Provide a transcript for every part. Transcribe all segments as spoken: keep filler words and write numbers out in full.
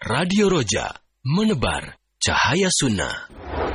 Radio Roja, menebar cahaya sunnah.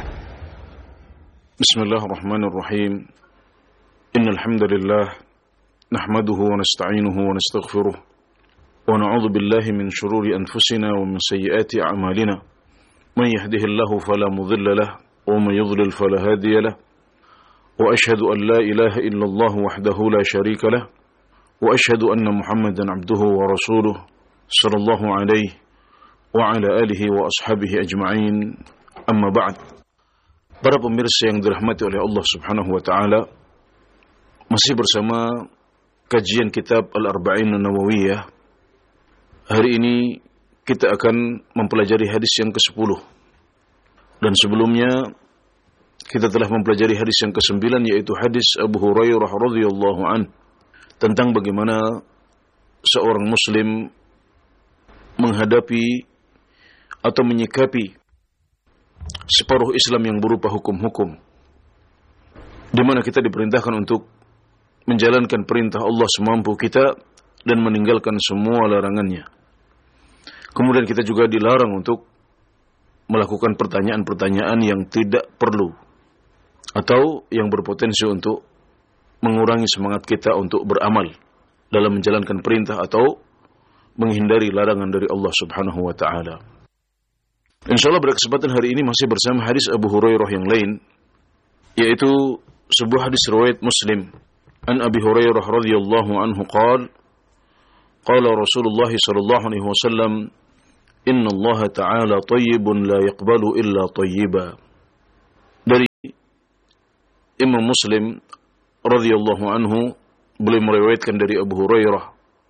Bismillahirrahmanirrahim. Innal hamdalillah nahmaduhu wa nasta'inuhu wa nastaghfiruh wa na'udzu billahi min shururi anfusina wa min sayyiati a'malina. Man yahdihillahu fala mudilla lahu wa man yudlil fala hadiya lahu. Wa ashhadu an la ilaha illallah wahdahu la sharika lahu wa ashhadu anna Muhammadan 'abduhu wa rasuluh sallallahu alaihi wa ala alihi wa ashabihi ajma'in. Amma ba'd. Para pemirsa yang dirahmati oleh Allah Subhanahu wa taala, masih bersama kajian kitab Al-Arba'in An-Nawawiyah. Hari ini kita akan mempelajari hadis yang kesepuluh. Dan sebelumnya kita telah mempelajari hadis yang kesembilan, yaitu hadis Abu Hurairah radhiyallahu anhu tentang bagaimana seorang muslim menghadapi atau menyikapi separuh Islam yang berupa hukum-hukum, di mana kita diperintahkan untuk menjalankan perintah Allah semampu kita dan meninggalkan semua larangannya. Kemudian kita juga dilarang untuk melakukan pertanyaan-pertanyaan yang tidak perlu atau yang berpotensi untuk mengurangi semangat kita untuk beramal dalam menjalankan perintah atau menghindari larangan dari Allah Subhanahu wa taala. Insyaallah pada kesempatan hari ini masih bersama hadis Abu Hurairah yang lain, yaitu sebuah hadis riwayat Muslim. An Abi Hurairah radhiyallahu anhu qala qala Rasulullah sallallahu alaihi wasallam, inna Allah ta'ala tayyibun la yaqbalu illa tayyiba. Dari Imam Muslim radhiyallahu anhu, beliau meriwayatkan dari Abu Hurairah,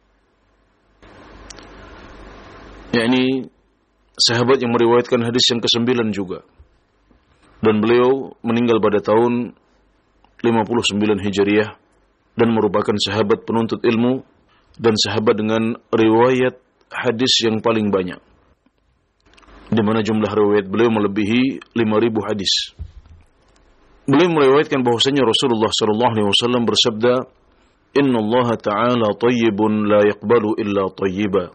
yakni sahabat yang meriwayatkan hadis yang kesembilan juga, dan beliau meninggal pada tahun lima puluh sembilan Hijriah dan merupakan sahabat penuntut ilmu dan sahabat dengan riwayat hadis yang paling banyak, di mana jumlah riwayat beliau melebihi lima ribu hadis. Beliau meriwayatkan bahwasanya Rasulullah sallallahu alaihi wasallam bersabda, "Inna Allah Ta'ala tayyibun la yaqbalu illa tayyiba.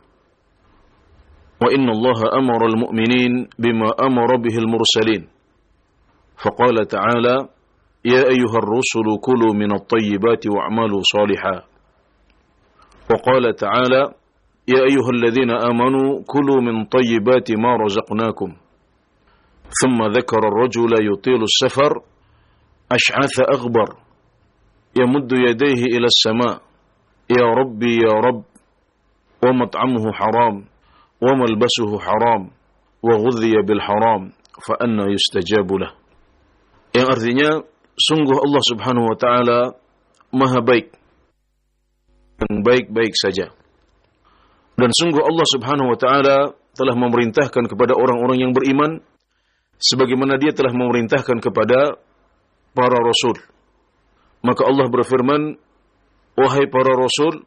Wa inna Allah amara al-mu'minin bima amara bihi al-mursalin. Faqala ta'ala, ya ayyuhar rusulu kulu min at-tayyibati wa'malu salihan. Wa qala ta'ala, ya ayyuhal ladhina amanu kulu min tayyibati ma razaqnakum. Thumma dhakara ar-rajula yutilu as-safar ash'atha aghbar yamuddu yadayhi ila as-sama' ya rabbi ya rabb wa mat'amuhu haram wa malbasuhu haram wa ghudhiya bil haram fa anna yustajabu lah." Yang artinya, sungguh Allah Subhanahu wa taala Maha baik, yang baik-baik saja. Dan sungguh Allah Subhanahu wa taala telah memerintahkan kepada orang-orang yang beriman sebagaimana Dia telah memerintahkan kepada para rasul. Maka Allah berfirman, wahai para rasul,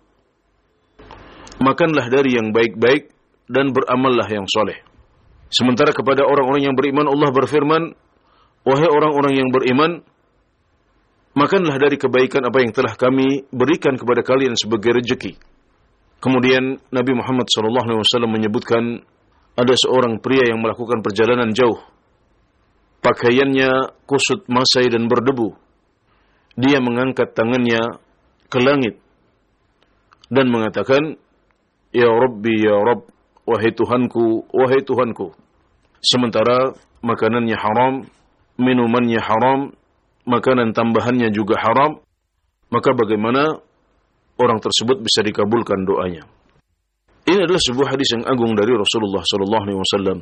makanlah dari yang baik-baik dan beramallah yang soleh. Sementara kepada orang-orang yang beriman Allah berfirman, wahai orang-orang yang beriman, makanlah dari kebaikan apa yang telah kami berikan kepada kalian sebagai rezeki. Kemudian Nabi Muhammad sallallahu alaihi wasallam menyebutkan, ada seorang pria yang melakukan perjalanan jauh. Pakaiannya kusut masai dan berdebu. Dia mengangkat tangannya ke langit dan mengatakan, ya Rabbi ya Rabb, wahai Tuhanku, wahai Tuhanku. Sementara makanannya haram, minumannya haram, makanan tambahannya juga haram, maka bagaimana orang tersebut bisa dikabulkan doanya? Ini adalah sebuah hadis yang agung dari Rasulullah sallallahu alaihi wasallam.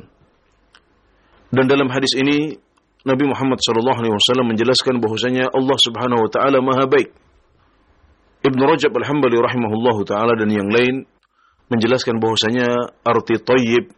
Dan dalam hadis ini Nabi Muhammad sallallahu alaihi wasallam menjelaskan bahwasanya Allah Subhanahu wa taala Maha baik. Ibnu Rajab Al-Hambali rahimahullahu taala dan yang lain menjelaskan bahwasanya arti tayyib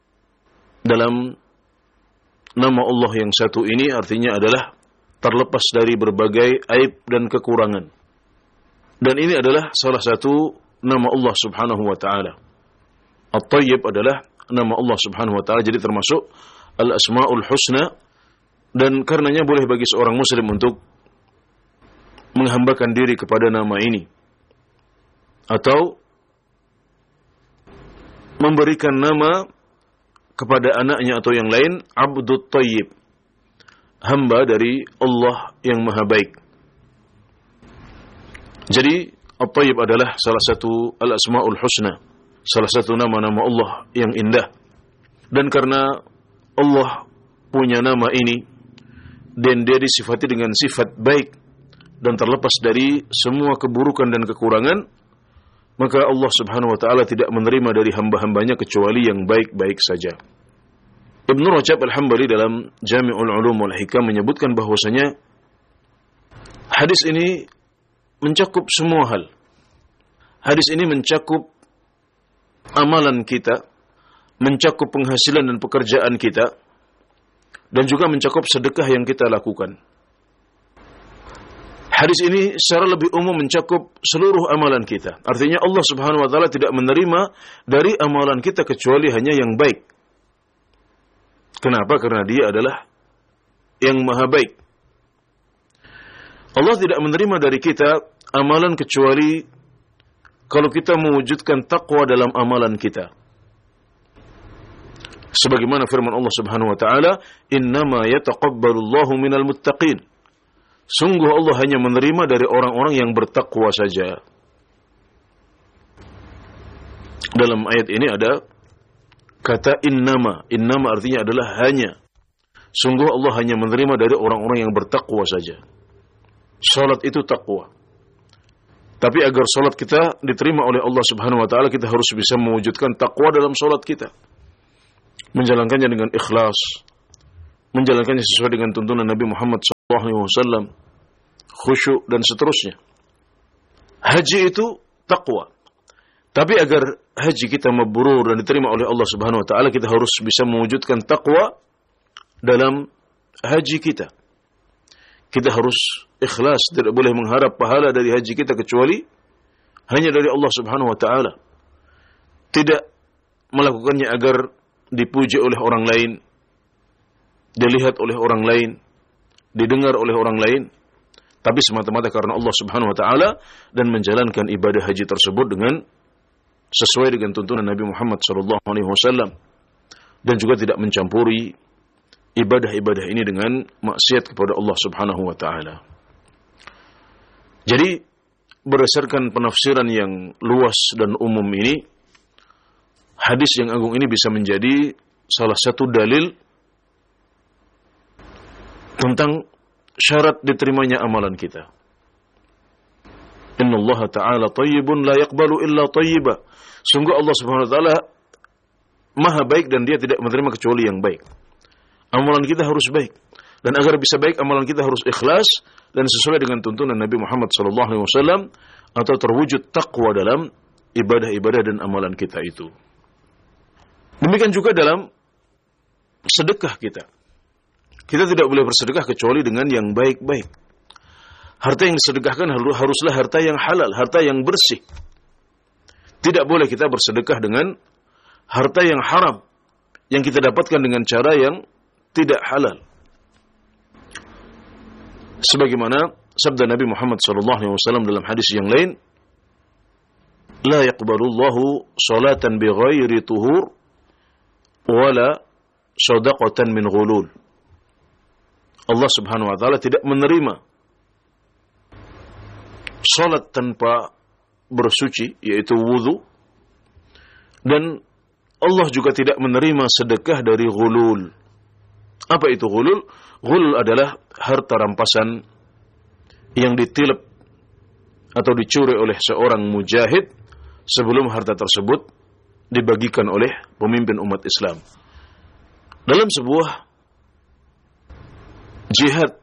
dalam nama Allah yang satu ini artinya adalah terlepas dari berbagai aib dan kekurangan. Dan ini adalah salah satu nama Allah Subhanahu wa taala. At-Tayyib adalah nama Allah Subhanahu wa taala, jadi termasuk Al-Asmaul Husna, dan karenanya boleh bagi seorang muslim untuk menghambakan diri kepada nama ini atau memberikan nama kepada anaknya atau yang lain, Abdut Tayyib, hamba dari Allah yang maha baik. Jadi At-Tayyib adalah salah satu Al-Asma'ul Husna, salah satu nama-nama Allah yang indah. Dan karena Allah punya nama ini dan dia disifati dengan sifat baik dan terlepas dari semua keburukan dan kekurangan, maka Allah Subhanahu wa taala tidak menerima dari hamba-hambanya kecuali yang baik-baik saja. Ibnu Rajab Al-Hambali dalam Jami'ul Ulum wal Hikam menyebutkan bahwasanya hadis ini mencakup semua hal. Hadis ini mencakup amalan kita, mencakup penghasilan dan pekerjaan kita, dan juga mencakup sedekah yang kita lakukan. Hadis ini secara lebih umum mencakup seluruh amalan kita. Artinya Allah Subhanahu wa taala tidak menerima dari amalan kita kecuali hanya yang baik. Kenapa? Karena Dia adalah yang maha baik. Allah tidak menerima dari kita amalan kecuali kalau kita mewujudkan taqwa dalam amalan kita. Sebagaimana firman Allah Subhanahu wa taala, "Innama yataqabbalullahu minal muttaqin." Sungguh Allah hanya menerima dari orang-orang yang bertakwa saja. Dalam ayat ini ada kata innama. Innama artinya adalah hanya. Sungguh Allah hanya menerima dari orang-orang yang bertakwa saja. Salat itu takwa. Tapi agar salat kita diterima oleh Allah Subhanahu wa taala, kita harus bisa mewujudkan takwa dalam salat kita. Menjalankannya dengan ikhlas, menjalankannya sesuai dengan tuntunan Nabi Muhammad shallallahu alaihi wasallam, khusyuk dan seterusnya. Haji itu takwa. Tapi agar haji kita mabrur dan diterima oleh Allah Subhanahu wa taala, kita harus bisa mewujudkan takwa dalam haji kita. Kita harus ikhlas, tidak boleh mengharap pahala dari haji kita kecuali hanya dari Allah Subhanahu wa taala. Tidak melakukannya agar dipuji oleh orang lain, dilihat oleh orang lain, didengar oleh orang lain, tapi semata-mata karena Allah Subhanahu wa taala dan menjalankan ibadah haji tersebut dengan sesuai dengan tuntunan Nabi Muhammad sallallahu alaihi wasallam, dan juga tidak mencampuri ibadah-ibadah ini dengan maksiat kepada Allah Subhanahu wa taala. Jadi berdasarkan penafsiran yang luas dan umum ini, hadis yang agung ini bisa menjadi salah satu dalil tentang syarat diterimanya amalan kita. Innallaha ta'ala tayyibun la yaqbalu illa tayyiba. Sungguh Allah Subhanahu wa taala maha baik dan Dia tidak menerima kecuali yang baik. Amalan kita harus baik, dan agar bisa baik amalan kita harus ikhlas dan sesuai dengan tuntunan Nabi Muhammad sallallahu alaihi wasallam, atau terwujud takwa dalam ibadah-ibadah dan amalan kita itu. Demikian juga dalam sedekah kita. Kita tidak boleh bersedekah kecuali dengan yang baik-baik. Harta yang disedekahkan haruslah harta yang halal, harta yang bersih. Tidak boleh kita bersedekah dengan harta yang haram, yang kita dapatkan dengan cara yang tidak halal. Sebagaimana sabda Nabi Muhammad sallallahu alaihi wasallam dalam hadis yang lain, "La yaqbalullahu salatan bighairi tuhur wala shadaqatan min ghulul." Allah Subhanahu wa taala tidak menerima salat tanpa bersuci, yaitu wudu, dan Allah juga tidak menerima sedekah dari ghulul. Apa itu ghulul? Ghulul adalah harta rampasan yang ditilep atau dicuri oleh seorang mujahid sebelum harta tersebut dibagikan oleh pemimpin umat Islam. Dalam sebuah jihad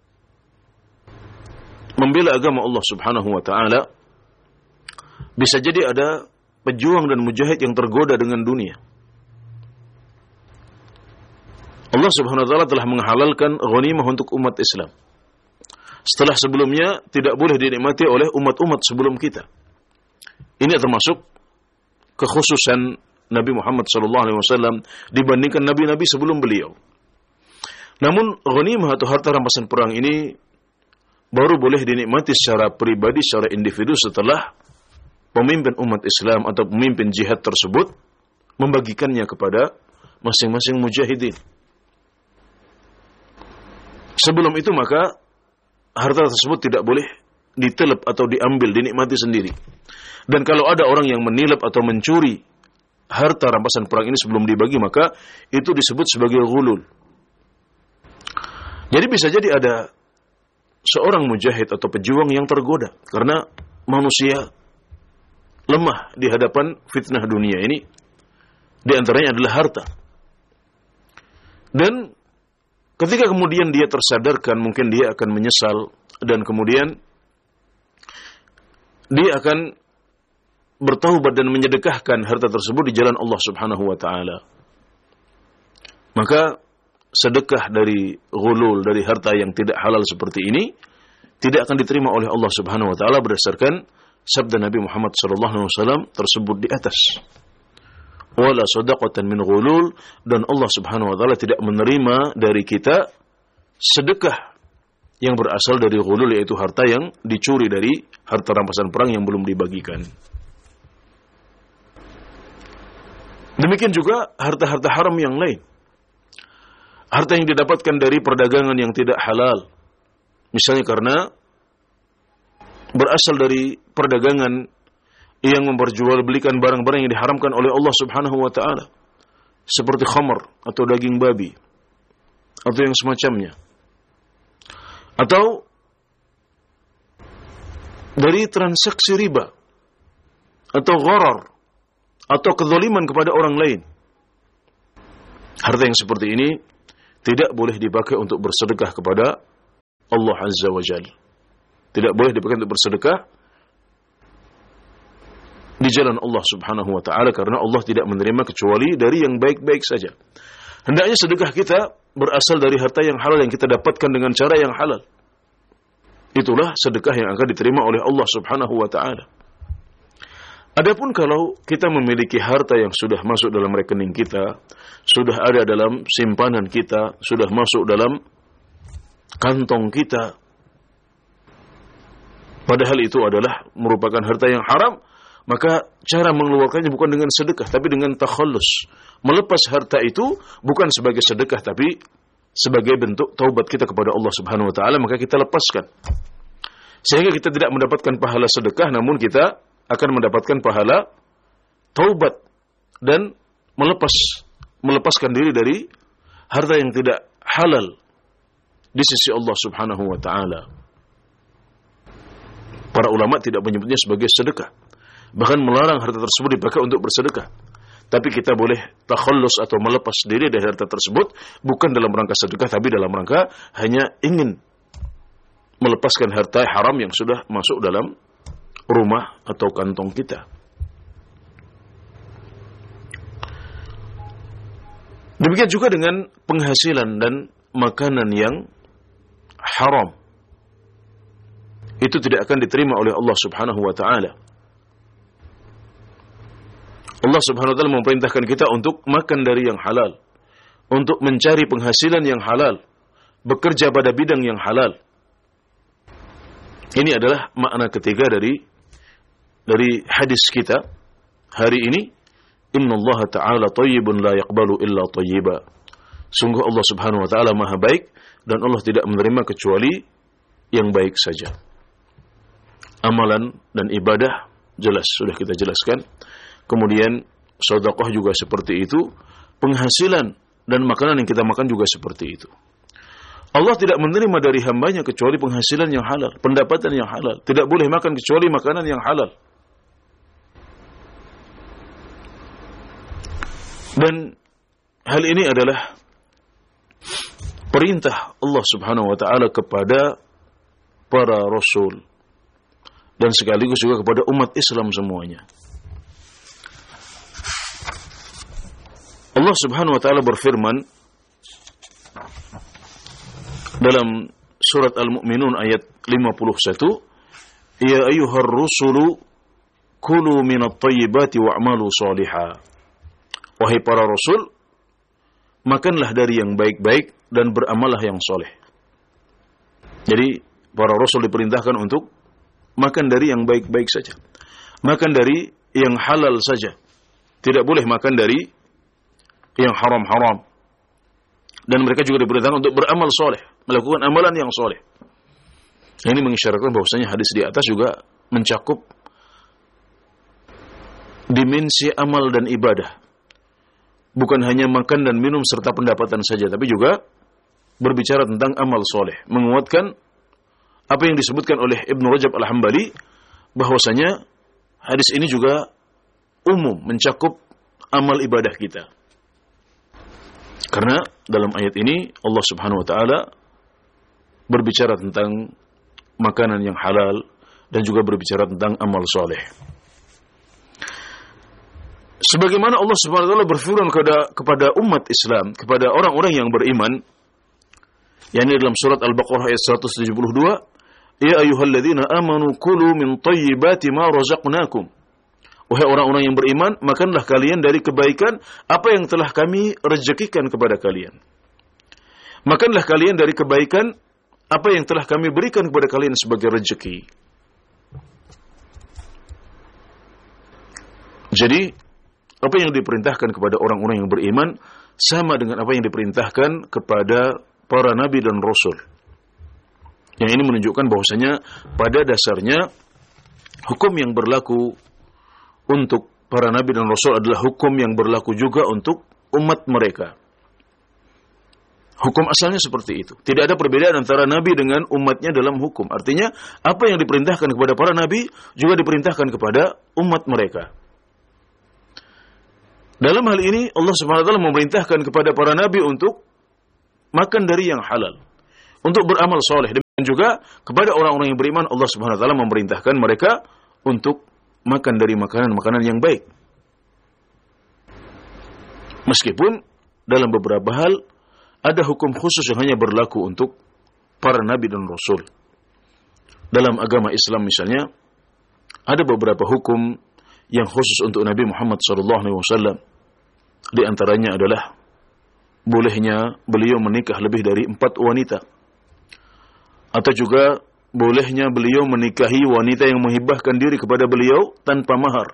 membela agama Allah Subhanahu wa taala, bisa jadi ada pejuang dan mujahid yang tergoda dengan dunia. Allah Subhanahu wa taala telah menghalalkan ghanimah untuk umat Islam, setelah sebelumnya tidak boleh dinikmati oleh umat-umat sebelum kita. Ini termasuk kekhususan Nabi Muhammad sallallahu alaihi wasallam dibandingkan nabi-nabi sebelum beliau. Namun ghanimah atau harta rampasan perang ini baru boleh dinikmati secara pribadi, secara individu, setelah pemimpin umat Islam atau pemimpin jihad tersebut membagikannya kepada masing-masing mujahidin. Sebelum itu maka harta tersebut tidak boleh ditelep atau diambil, dinikmati sendiri. Dan kalau ada orang yang menilep atau mencuri harta rampasan perang ini sebelum dibagi, maka itu disebut sebagai ghulul. Jadi bisa jadi ada seorang mujahid atau pejuang yang tergoda karena manusia lemah di hadapan fitnah dunia ini. Di antaranya adalah harta. Dan ketika kemudian dia tersadarkan, mungkin dia akan menyesal dan kemudian dia akan bertaubat dan menyedekahkan harta tersebut di jalan Allah Subhanahu wa taala. Maka sedekah dari ghulul, dari harta yang tidak halal seperti ini tidak akan diterima oleh Allah Subhanahu wa taala berdasarkan sabda Nabi Muhammad sallallahu alaihi wasallam tersebut di atas. Wala sadaqatan min ghulul, dan Allah Subhanahu wa taala tidak menerima dari kita sedekah yang berasal dari ghulul, yaitu harta yang dicuri dari harta rampasan perang yang belum dibagikan. Demikian juga harta-harta haram yang lain. Harta yang didapatkan dari perdagangan yang tidak halal. Misalnya karena berasal dari perdagangan yang memperjualbelikan barang-barang yang diharamkan oleh Allah Subhanahu wa taala, seperti khamar atau daging babi atau yang semacamnya. Atau dari transaksi riba atau gharar atau kezaliman kepada orang lain. Harta yang seperti ini tidak boleh dipakai untuk bersedekah kepada Allah Azza wa Jalla. Tidak boleh dipakai untuk bersedekah di jalan Allah Subhanahu wa taala, karena Allah tidak menerima kecuali dari yang baik-baik saja. Hendaknya sedekah kita berasal dari harta yang halal yang kita dapatkan dengan cara yang halal. Itulah sedekah yang akan diterima oleh Allah Subhanahu wa taala. Adapun kalau kita memiliki harta yang sudah masuk dalam rekening kita, sudah ada dalam simpanan kita, sudah masuk dalam kantong kita, padahal itu adalah merupakan harta yang haram, maka cara mengeluarkannya bukan dengan sedekah, tapi dengan takhallus. Melepas harta itu bukan sebagai sedekah, tapi sebagai bentuk taubat kita kepada Allah Subhanahu wa taala, maka kita lepaskan. Sehingga kita tidak mendapatkan pahala sedekah, namun kita akan mendapatkan pahala taubat dan melepas melepaskan diri dari harta yang tidak halal di sisi Allah Subhanahu wa taala. Para ulama tidak menyebutnya sebagai sedekah, bahkan melarang harta tersebut dipakai untuk bersedekah. Tapi kita boleh takhallus atau melepas diri dari harta tersebut bukan dalam rangka sedekah, tapi dalam rangka hanya ingin melepaskan harta haram yang sudah masuk dalam rumah atau kantong kita. Demikian juga dengan penghasilan dan makanan yang haram. Itu tidak akan diterima oleh Allah Subhanahu wa taala. Allah Subhanahu wa taala memerintahkan kita untuk makan dari yang halal, untuk mencari penghasilan yang halal, bekerja pada bidang yang halal. Ini adalah makna ketiga dari dari hadis kita hari ini. Innallaha ta'ala thayyibun la yaqbalu illa thayyiba. Sungguh Allah Subhanahu wa taala Maha baik dan Allah tidak menerima kecuali yang baik saja. Amalan dan ibadah jelas sudah kita jelaskan. Kemudian sedekah juga seperti itu, penghasilan dan makanan yang kita makan juga seperti itu. Allah tidak menerima dari hambanya kecuali penghasilan yang halal, pendapatan yang halal. Tidak boleh makan kecuali makanan yang halal. Dan hal ini adalah perintah Allah Subhanahu wa taala kepada para rasul dan sekaligus juga kepada umat Islam semuanya. Allah Subhanahu wa taala berfirman dalam surat Al-Mu'minun ayat lima puluh satu, "Ya ayyuhar rusulu kulu minat thayyibati wa'malu shaliha." Wahai para rasul, makanlah dari yang baik-baik dan beramallah yang soleh. Jadi para rasul diperintahkan untuk makan dari yang baik-baik saja, makan dari yang halal saja. Tidak boleh makan dari yang haram-haram. Dan mereka juga diperintahkan untuk beramal soleh, melakukan amalan yang soleh. Ini mengisyaratkan bahwasanya hadis di atas juga mencakup dimensi amal dan ibadah. Bukan hanya makan dan minum serta pendapatan saja, tapi juga berbicara tentang amal soleh. Menguatkan apa yang disebutkan oleh Ibnu Rajab Al-Hambali, bahwasanya hadis ini juga umum, mencakup amal ibadah kita. Karena dalam ayat ini Allah Subhanahu wa taala berbicara tentang makanan yang halal dan juga berbicara tentang amal soleh. Sebagaimana Allah Subhanahu wa taala berfirman kepada kepada umat Islam, kepada orang-orang yang beriman, yakni dalam surat Al-Baqarah ayat seratus tujuh puluh dua, ya ayyuhalladzina amanu kulu min thayyibati ma razaqnakum. Wahai orang-orang yang beriman, makanlah kalian dari kebaikan apa yang telah kami rezekikan kepada kalian. Makanlah kalian dari kebaikan apa yang telah kami berikan kepada kalian sebagai rezeki. Jadi, apa yang diperintahkan kepada orang-orang yang beriman sama dengan apa yang diperintahkan kepada para nabi dan rasul. Yang ini menunjukkan bahwasanya pada dasarnya hukum yang berlaku untuk para nabi dan rasul adalah hukum yang berlaku juga untuk umat mereka. Hukum asalnya seperti itu. Tidak ada perbedaan antara nabi dengan umatnya dalam hukum. Artinya, apa yang diperintahkan kepada para nabi juga diperintahkan kepada umat mereka. Dalam hal ini, Allah Subhanahu wa taala memerintahkan kepada para nabi untuk makan dari yang halal, untuk beramal soleh. Dan juga kepada orang-orang yang beriman, Allah Subhanahu wa taala memerintahkan mereka untuk makan dari makanan-makanan yang baik. Meskipun dalam beberapa hal ada hukum khusus yang hanya berlaku untuk para nabi dan rasul. Dalam agama Islam misalnya, ada beberapa hukum yang khusus untuk Nabi Muhammad sallallahu alaihi wasallam. Di antaranya adalah bolehnya beliau menikah lebih dari empat wanita. Atau juga bolehnya beliau menikahi wanita yang menghibahkan diri kepada beliau tanpa mahar.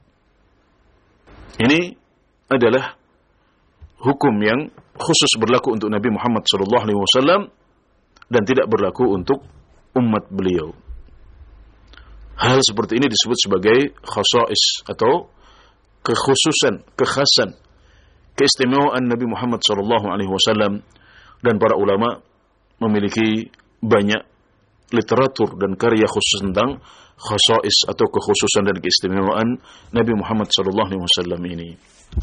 Ini adalah hukum yang khusus berlaku untuk Nabi Muhammad sallallahu alaihi wasallam dan tidak berlaku untuk umat beliau. Hal seperti ini disebut sebagai khasais atau kekhususan, kekhasan, keistimewaan Nabi Muhammad sallallahu alaihi wasallam, dan para ulama memiliki banyak literatur dan karya khusus tentang khasais atau kekhususan dan keistimewaan Nabi Muhammad sallallahu alaihi wasallam ini.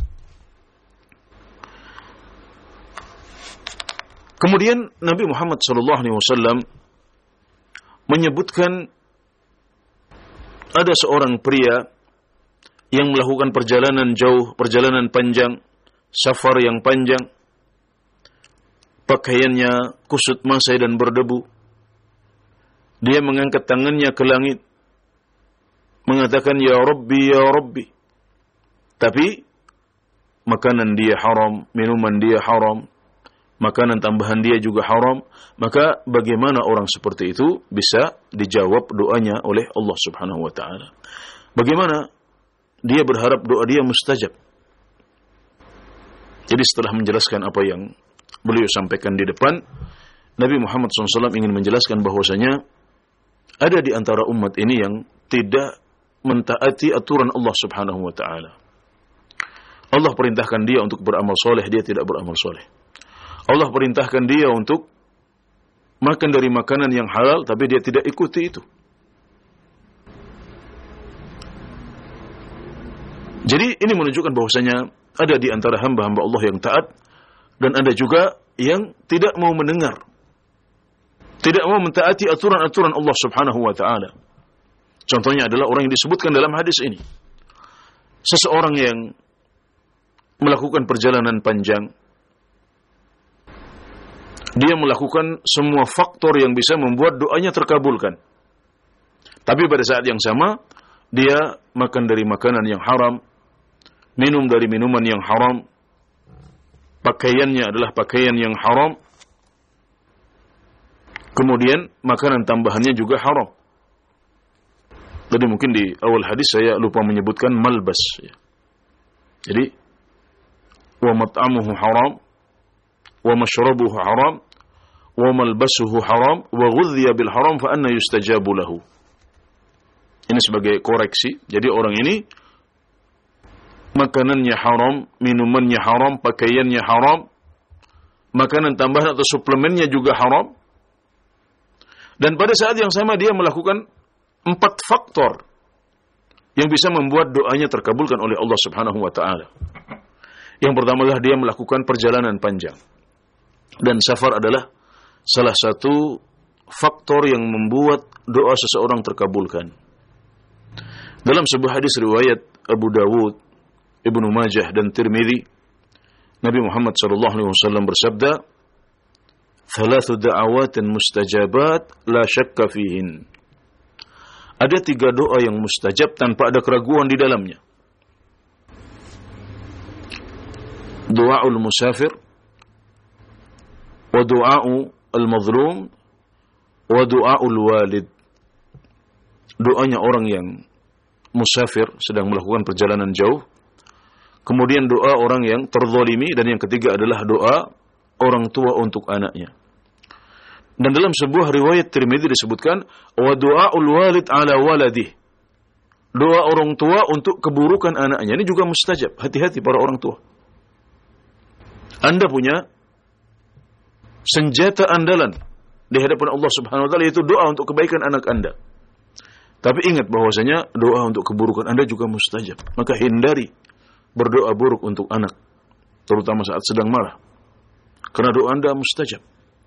Kemudian Nabi Muhammad sallallahu alaihi wasallam menyebutkan ada seorang pria yang melakukan perjalanan jauh, perjalanan panjang, safar yang panjang, pakaiannya kusut masai dan berdebu. Dia mengangkat tangannya ke langit, mengatakan, Ya Rabbi, Ya Rabbi. Tapi, makanan dia haram, minuman dia haram, makanan tambahan dia juga haram. Maka bagaimana orang seperti itu bisa dijawab doanya oleh Allah Subhanahu wa taala? Bagaimana dia berharap doa dia mustajab? Jadi setelah menjelaskan apa yang beliau sampaikan di depan, Nabi Muhammad shallallahu alaihi wasallam ingin menjelaskan bahwasanya ada di antara umat ini yang tidak mentaati aturan Allah Subhanahu wa taala. Allah perintahkan dia untuk beramal soleh, dia tidak beramal soleh. Allah perintahkan dia untuk makan dari makanan yang halal, tapi dia tidak ikuti itu. Jadi ini menunjukkan bahwasanya ada di antara hamba-hamba Allah yang taat, dan ada juga yang tidak mau mendengar, tidak mau mentaati aturan-aturan Allah Subhanahu wa taala. Contohnya adalah orang yang disebutkan dalam hadis ini. Seseorang yang melakukan perjalanan panjang, dia melakukan semua faktor yang bisa membuat doanya terkabulkan. Tapi pada saat yang sama, dia makan dari makanan yang haram, minum dari minuman yang haram, pakaiannya adalah pakaian yang haram, kemudian makanan tambahannya juga haram. Tadi mungkin di awal hadis saya lupa menyebutkan malbas. Jadi, wa mat'amuhu haram, wa mashrabuhu haram, wa malbasuhu haram, wa ghudhiya bil haram fa anna yustajabu lahu. Ini sebagai koreksi. Jadi orang ini makanannya haram, minumannya haram, pakaiannya haram, makanan tambahan atau suplemennya juga haram. Dan pada saat yang sama dia melakukan empat faktor yang bisa membuat doanya terkabulkan oleh Allah Subhanahu wa taala. Yang pertama adalah dia melakukan perjalanan panjang. Dan safar adalah salah satu faktor yang membuat doa seseorang terkabulkan. Dalam sebuah hadis riwayat Abu Dawud, Ibnu Majah dan Tirmidzi, Nabi Muhammad sallallahu alaihi wasallam bersabda, "Thalathu da'awatin mustajabat la syakka fihin." Ada tiga doa yang mustajab tanpa ada keraguan di dalamnya. Du'aul musafir, wa du'a'u al-mazlum, wa du'aul walid. Doanya orang yang musafir, sedang melakukan perjalanan jauh. Kemudian doa orang yang terzalimi, dan yang ketiga adalah doa orang tua untuk anaknya. Dan dalam sebuah riwayat Tirmidzi disebutkan wa du'aul walid ala waladih. Doa orang tua untuk keburukan anaknya. Ini juga mustajab. Hati-hati para orang tua. Anda punya senjata andalan di hadapan Allah Subhanahu wa taala, yaitu doa untuk kebaikan anak Anda. Tapi ingat bahwasanya doa untuk keburukan Anda juga mustajab. Maka hindari berdoa buruk untuk anak, terutama saat sedang marah. Karena doa Anda mustajab.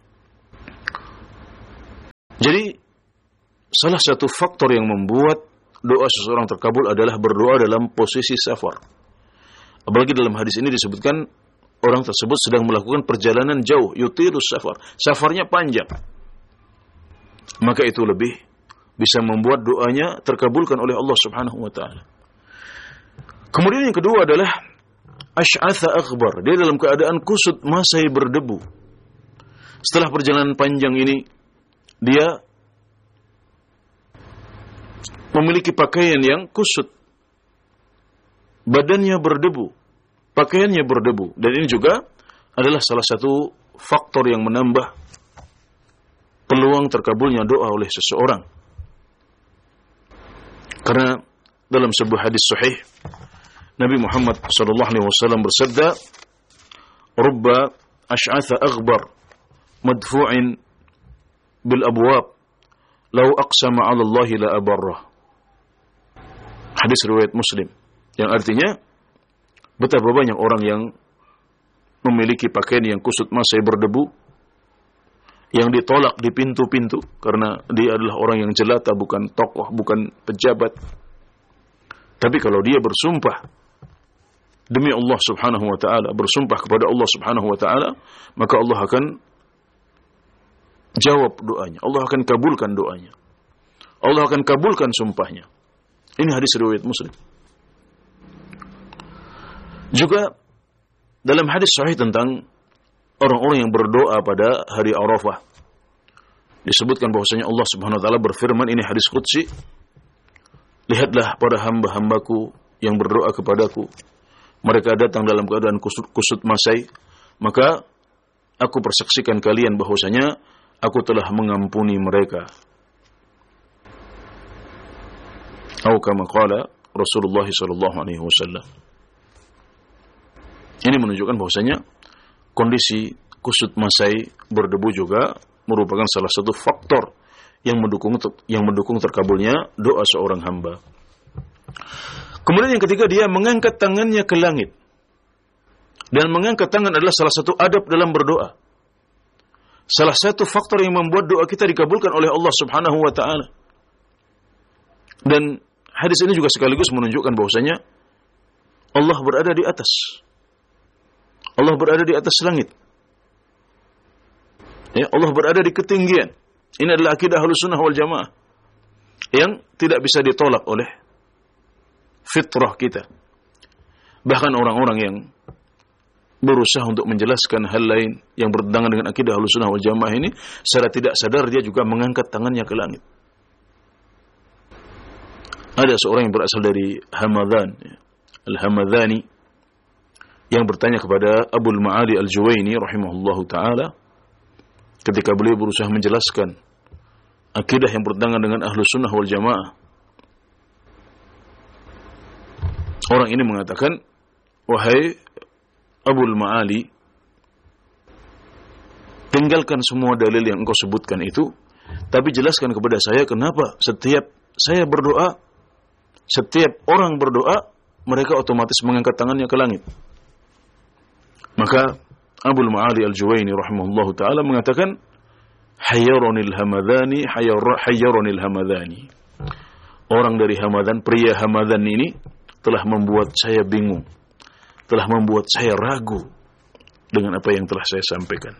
Jadi, salah satu faktor yang membuat doa seseorang terkabul adalah berdoa dalam posisi safar. Apalagi dalam hadis ini disebutkan orang tersebut sedang melakukan perjalanan jauh, yutirus safar. Safarnya panjang. Maka itu lebih bisa membuat doanya terkabulkan oleh Allah Subhanahu wa taala. Kemudian yang kedua adalah asy'atha aghbar. Dia dalam keadaan kusut masai berdebu. Setelah perjalanan panjang ini, dia memiliki pakaian yang kusut. Badannya berdebu, pakaiannya berdebu. Dan ini juga adalah salah satu faktor yang menambah peluang terkabulnya doa oleh seseorang. Karena dalam sebuah hadis sahih, Nabi Muhammad sallallahu alaihi wasallam bersabda, "Rubba asy'atha aghbar madfu'in bil abwab, law aqsama 'ala Allah la abarrah." Hadis riwayat Muslim, yang artinya betapa banyak orang yang memiliki pakaian yang kusut masai berdebu, yang ditolak di pintu-pintu karena dia adalah orang yang jelata, bukan tokoh, bukan pejabat. Tapi kalau dia bersumpah demi Allah Subhanahu wa taala, bersumpah kepada Allah Subhanahu wa taala, maka Allah akan jawab doanya. Allah akan kabulkan doanya. Allah akan kabulkan sumpahnya. Ini hadis riwayat Muslim. Juga dalam hadis sahih tentang orang-orang yang berdoa pada hari Arafah, disebutkan bahwasanya Allah Subhanahu wa taala berfirman, ini hadis qudsi, "Lihatlah para hamba-hambaku yang berdoa kepadaku, mereka datang dalam keadaan kusut, kusut masai, maka aku persaksikan kalian bahwasanya aku telah mengampuni mereka." Atau kama qala Rasulullah sallallahu alaihi wasallam. Ini menunjukkan bahwasanya kondisi kusut masai berdebu juga merupakan salah satu faktor yang mendukung yang mendukung terkabulnya doa seorang hamba. Kemudian yang ketiga, dia mengangkat tangannya ke langit. Dan mengangkat tangan adalah salah satu adab dalam berdoa. Salah satu faktor yang membuat doa kita dikabulkan oleh Allah Subhanahu wa taala. Dan hadis ini juga sekaligus menunjukkan bahwasanya Allah berada di atas. Allah berada di atas langit. Ya, Allah berada di ketinggian. Ini adalah akidah Ahlussunnah wal Jamaah yang tidak bisa ditolak oleh fitrah kita. Bahkan orang-orang yang berusaha untuk menjelaskan hal lain yang bertentangan dengan akidah Ahlussunnah wal Jamaah ini, secara tidak sadar dia juga mengangkat tangannya ke langit. Ada seorang yang berasal dari Hamadan, Al-Hamadani. yang bertanya kepada Abul Ma'ali Al-Juwaini rahimahullahu taala ketika beliau berusaha menjelaskan akidah yang bertentangan dengan Ahlus Sunnah wal Jamaah. Orang ini mengatakan, wahai Abul Ma'ali, tinggalkan semua dalil yang engkau sebutkan itu, tapi jelaskan kepada saya kenapa setiap saya berdoa, setiap orang berdoa, mereka otomatis mengangkat tangannya ke langit. Maka Abul Ma'ali Al-Juwaini rahimahullahu taala mengatakan, hayyaronil hamadani, hayyaronil hamadani. Orang dari Hamadan, pria Hamadan ini telah membuat saya bingung, telah membuat saya ragu dengan apa yang telah saya sampaikan.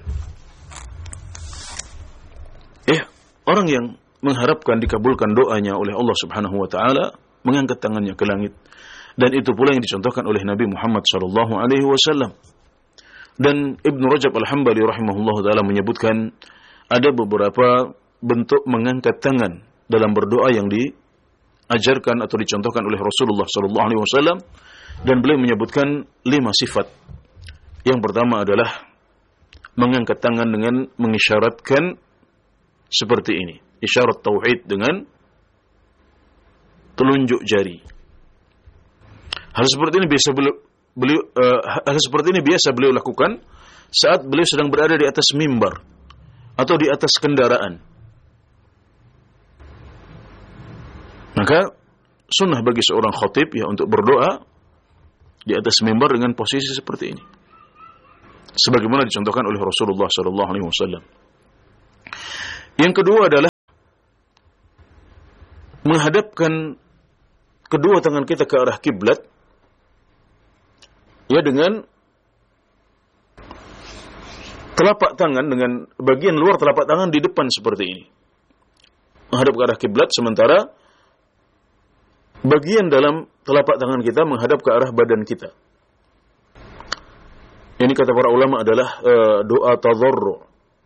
Eh, orang yang mengharapkan dikabulkan doanya oleh Allah Subhanahu wa taala mengangkat tangannya ke langit. Dan itu pula yang dicontohkan oleh Nabi Muhammad sallallahu alaihi wasallam. Dan Ibnu Rajab Al-Hambali rahimahullahu taala menyebutkan ada beberapa bentuk mengangkat tangan dalam berdoa yang diajarkan atau dicontohkan oleh Rasulullah sallallahu alaihi wasallam, dan beliau menyebutkan lima sifat. Yang pertama adalah mengangkat tangan dengan mengisyaratkan seperti ini, isyarat tauhid dengan telunjuk jari. Hal seperti ini biasa beliau, beliau uh, hal seperti ini biasa beliau lakukan saat beliau sedang berada di atas mimbar atau di atas kendaraan. Maka sunnah bagi seorang khatib ya untuk berdoa di atas mimbar dengan posisi seperti ini, sebagaimana dicontohkan oleh Rasulullah sallallahu alaihi wasallam. Yang kedua adalah menghadapkan kedua tangan kita ke arah kiblat, ya, dengan telapak tangan, dengan bagian luar telapak tangan di depan seperti ini, menghadap ke arah kiblat, sementara bagian dalam telapak tangan kita menghadap ke arah badan kita. Ini kata para ulama adalah uh, doa tadharru.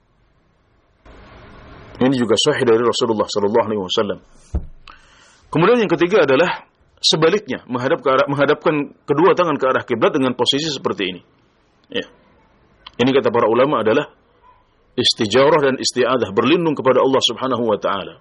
Ini juga sahih dari Rasulullah sallallahu alaihi wasallam. Kemudian yang ketiga adalah sebaliknya, menghadap ke arah, menghadapkan kedua tangan ke arah kiblat dengan posisi seperti ini. Ya. Ini kata para ulama adalah istijarah dan isti'adah, berlindung kepada Allah Subhanahu wa taala.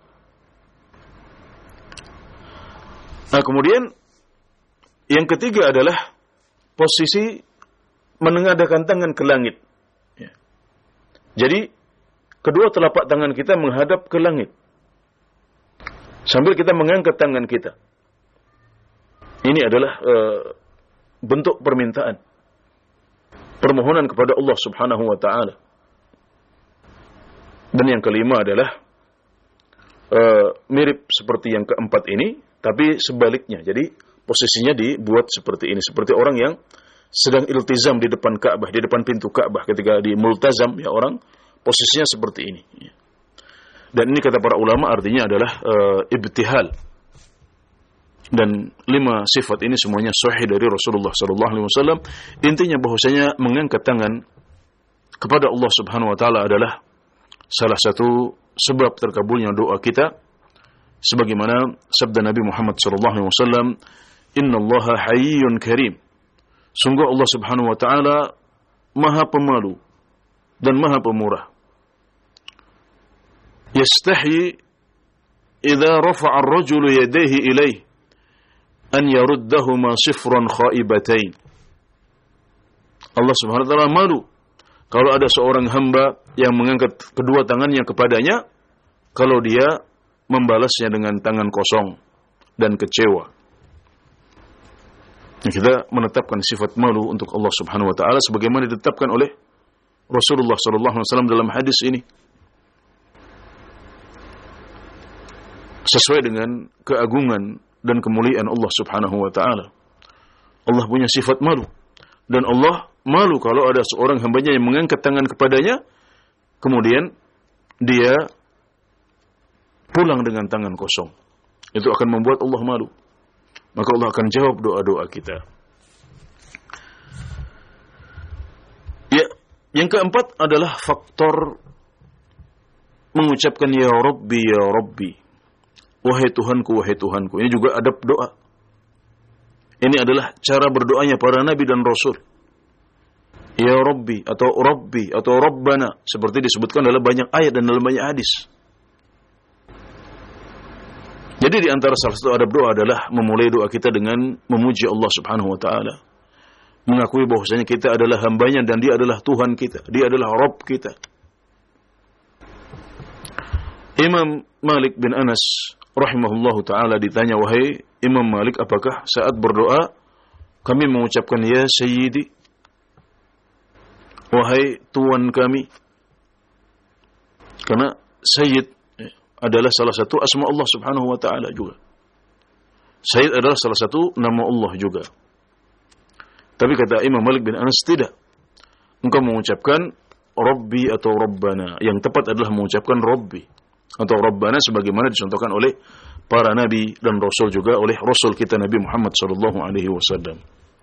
Nah, kemudian yang ketiga adalah posisi menengadahkan tangan ke langit. Ya. Jadi kedua telapak tangan kita menghadap ke langit sambil kita mengangkat tangan kita. Ini adalah uh, bentuk permintaan, permohonan kepada Allah Subhanahu wa taala. Dan yang kelima adalah uh, mirip seperti yang keempat ini, tapi sebaliknya. Jadi posisinya dibuat seperti ini, seperti orang yang sedang iltizam di depan Ka'bah, di depan pintu Ka'bah. Ketika di multazam, ya, orang posisinya seperti ini. Dan ini kata para ulama artinya adalah uh, ibtihal. Dan lima sifat ini semuanya sahih dari Rasulullah sallallahu alaihi wasallam. Intinya bahwasanya mengangkat tangan kepada Allah Subhanahu wa taala adalah salah satu sebab terkabulnya doa kita, sebagaimana sabda Nabi Muhammad sallallahu alaihi wasallam, "Innallaha hayyun karim." Sungguh Allah Subhanahu wa taala Maha Pemalu dan Maha Pemurah. Yastahi idza rafa'a ar-rajulu yadayhi ilayhi an yaruddahuma sifran khaibatain. Allah Subhanahu wa taala malu kalau ada seorang hamba yang mengangkat kedua tangannya kepadanya, kalau dia membalasnya dengan tangan kosong dan kecewa. Kita menetapkan sifat malu untuk Allah Subhanahu wa taala sebagaimana ditetapkan oleh Rasulullah sallallahu alaihi wasallam dalam hadis ini. Sesuai dengan keagungan dan kemuliaan Allah Subhanahu wa taala. Allah punya sifat malu, dan Allah malu kalau ada seorang hambanya yang mengangkat tangan kepadanya kemudian dia pulang dengan tangan kosong. Itu akan membuat Allah malu. Maka Allah akan jawab doa-doa kita. Ya, yang keempat adalah faktor mengucapkan ya Rabbi ya Rabbi, wahai Tuhanku wahai Tuhanku. Ini juga adab doa. Ini adalah cara berdoanya para nabi dan rasul. Ya Rabbi atau Rabbi atau Rabbana, seperti disebutkan dalam banyak ayat dan dalam banyak hadis. Jadi di antara salah satu adab doa adalah memulai doa kita dengan memuji Allah Subhanahu wa taala. Mengakui bahwasanya kita adalah hambanya dan dia adalah Tuhan kita, dia adalah Rabb kita. Imam Malik bin Anas rahimahullahu taala ditanya, wahai Imam Malik, apakah saat berdoa kami mengucapkan ya Sayyidi, wahai Tuan kami? Karena Sayyid adalah salah satu asma Allah Subhanahu wa taala juga. Sayyid adalah salah satu nama Allah juga. Tapi kata Imam Malik bin Anas, tidak. Engkau mengucapkan Rabbi atau Rabbana. Yang tepat adalah mengucapkan Rabbi atau Rabbana sebagaimana dicontohkan oleh para nabi dan rasul, juga oleh rasul kita Nabi Muhammad sallallahu alaihi wasallam.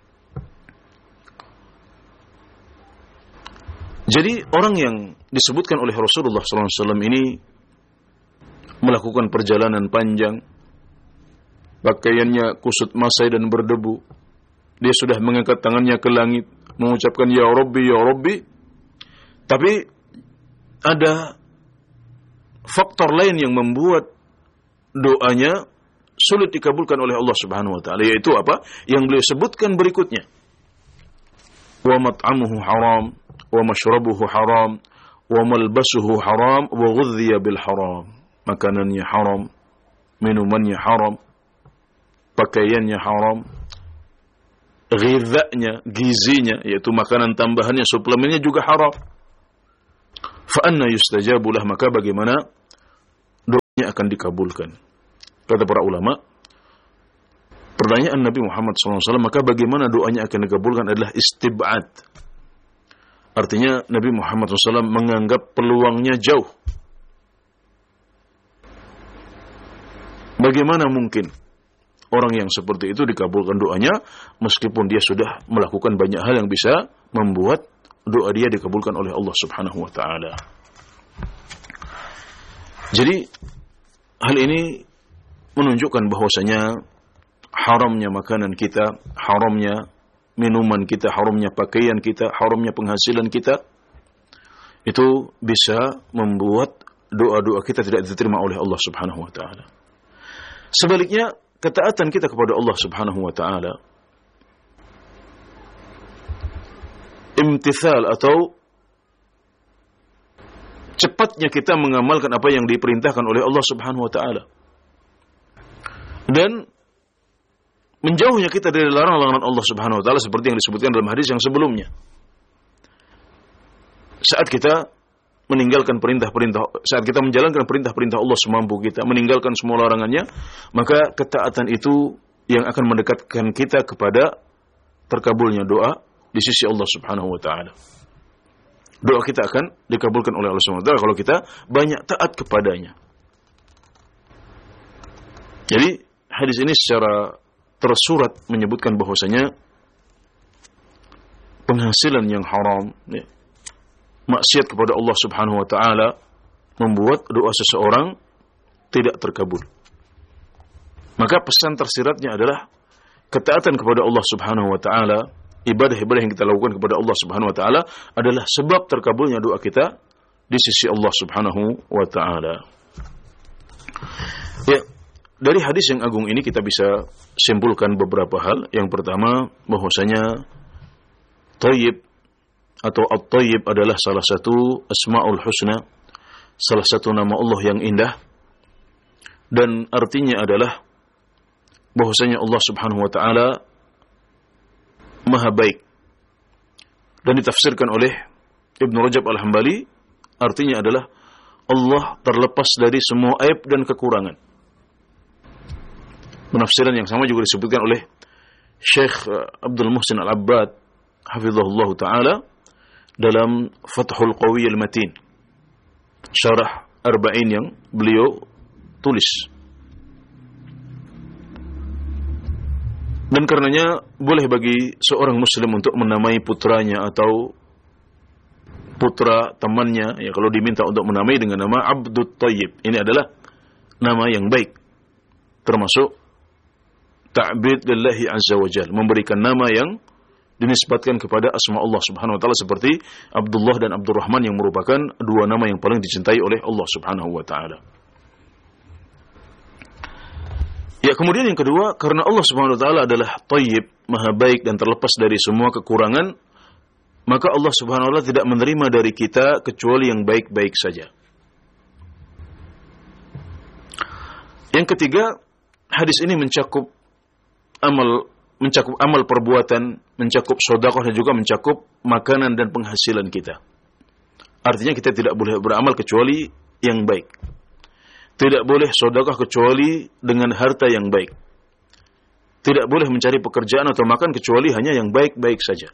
Jadi orang yang disebutkan oleh Rasulullah sallallahu alaihi wasallam ini melakukan perjalanan panjang, pakaiannya kusut masai dan berdebu, dia sudah mengangkat tangannya ke langit mengucapkan ya Rabbi ya Rabbi, tapi ada faktor lain yang membuat doanya sulit dikabulkan oleh Allah Subhanahu wa taala, yaitu apa? Yang beliau sebutkan berikutnya. Wa mat'amuhu haram, wa mashrabuhu haram, wa malbasuhu haram, wa ghudhiya bil haram. Makanannya haram, minumannya haram, pakaiannya haram, ghidhanya, gizinya, yaitu makanan tambahannya, suplemennya juga haram. Fa anna yustajabu lah, maka bagaimana doanya akan dikabulkan? Kata para ulama, pertanyaan Nabi Muhammad sallallahu alaihi wasallam, maka bagaimana doanya akan dikabulkan adalah istib'ad. Artinya Nabi Muhammad sallallahu alaihi wasallam menganggap peluangnya jauh. Bagaimana mungkin orang yang seperti itu dikabulkan doanya, meskipun dia sudah melakukan banyak hal yang bisa membuat doa dia dikabulkan oleh Allah Subhanahu wa taala. Jadi hal ini menunjukkan bahwasanya haramnya makanan kita, haramnya minuman kita, haramnya pakaian kita, haramnya penghasilan kita, itu bisa membuat doa-doa kita tidak diterima oleh Allah Subhanahu wa taala. Sebaliknya, ketaatan kita kepada Allah Subhanahu wa taala, imtithal atau cepatnya kita mengamalkan apa yang diperintahkan oleh Allah Subhanahu wa taala, dan menjauhnya kita dari larangan-larangan Allah Subhanahu wa taala seperti yang disebutkan dalam hadis yang sebelumnya. Saat kita meninggalkan perintah-perintah, saat kita menjalankan perintah-perintah Allah semampu kita, meninggalkan semua larangannya, maka ketaatan itu yang akan mendekatkan kita kepada terkabulnya doa di sisi Allah Subhanahu wa taala. Doa kita akan dikabulkan oleh Allah Subhanahu wa taala kalau kita banyak taat kepadanya. Jadi hadis ini secara tersurat menyebutkan bahwasanya penghasilan yang haram, ya, maksiat kepada Allah Subhanahu wa taala membuat doa seseorang tidak terkabul. Maka pesan tersiratnya adalah ketaatan kepada Allah Subhanahu wa taala, ibadah-ibadah yang kita lakukan kepada Allah Subhanahu wa taala adalah sebab terkabulnya doa kita di sisi Allah Subhanahu wa taala. Ya, dari hadis yang agung ini kita bisa simpulkan beberapa hal. Yang pertama, bahwasanya Thayyib atau At-Thayyib adalah salah satu Asmaul Husna, salah satu nama Allah yang indah, dan artinya adalah bahwasanya Allah Subhanahu wa taala Maha baik. Dan ditafsirkan oleh Ibnu Rajab Al-Hambali, artinya adalah Allah terlepas dari semua aib dan kekurangan. Penafsiran yang sama juga disebutkan oleh Syekh Abdul Muhsin Al-Abbad hafizahullah taala dalam Fathul Qawi Al-Matin, syarah Arba'in yang beliau tulis. Dan karenanya boleh bagi seorang muslim untuk menamai putranya atau putra temannya, ya, kalau diminta untuk menamai dengan nama Abdut Thayyib. Ini adalah nama yang baik, termasuk ta'bid lillahi azza wa jalla, memberikan nama yang dinisbatkan kepada asma Allah Subhanahu wa taala seperti Abdullah dan Abdurrahman yang merupakan dua nama yang paling dicintai oleh Allah Subhanahu wa taala. Ya, kemudian yang kedua, karena Allah Subhanahu wa taala adalah Thayyib, Maha baik dan terlepas dari semua kekurangan, maka Allah Subhanahu wa taala tidak menerima dari kita kecuali yang baik-baik saja. Yang ketiga, hadis ini mencakup amal mencakup amal perbuatan, mencakup sedekah dan juga mencakup makanan dan penghasilan kita. Artinya kita tidak boleh beramal kecuali yang baik. Tidak boleh sedekah kecuali dengan harta yang baik. Tidak boleh mencari pekerjaan atau makan kecuali hanya yang baik-baik saja.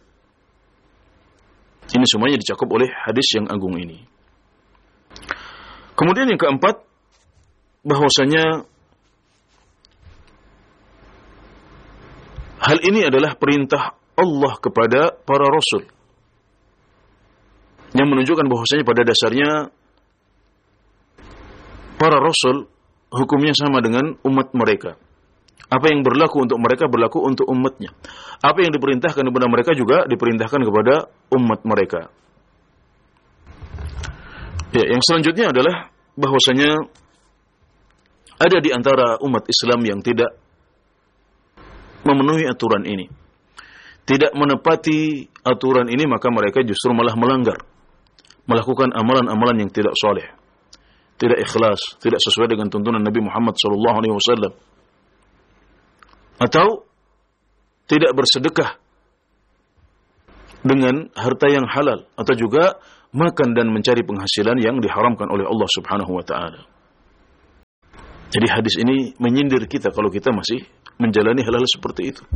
Ini semuanya dicakup oleh hadis yang agung ini. Kemudian yang keempat, bahwasanya hal ini adalah perintah Allah kepada para rasul, yang menunjukkan bahwasanya pada dasarnya para rasul hukumnya sama dengan umat mereka. Apa yang berlaku untuk mereka berlaku untuk umatnya. Apa yang diperintahkan kepada mereka juga diperintahkan kepada umat mereka. Ya, yang selanjutnya adalah bahwasanya ada di antara umat Islam yang tidak memenuhi aturan ini. Tidak menepati aturan ini, maka mereka justru malah melanggar. Melakukan amalan-amalan yang tidak soleh. Tidak ikhlas, tidak sesuai dengan tuntunan Nabi Muhammad sallallahu alaihi wasallam. Atau tidak bersedekah dengan harta yang halal, atau juga makan dan mencari penghasilan yang diharamkan oleh Allah Subhanahu wa taala. Jadi hadis ini menyindir kita kalau kita masih menjalani hal-hal seperti itu.